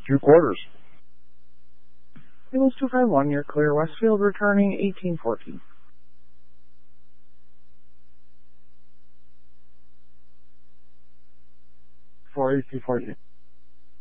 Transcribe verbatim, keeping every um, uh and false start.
two quarters. Eagles two five one, you're clear. Westfield returning eighteen fourteen. For eighteen fourteen.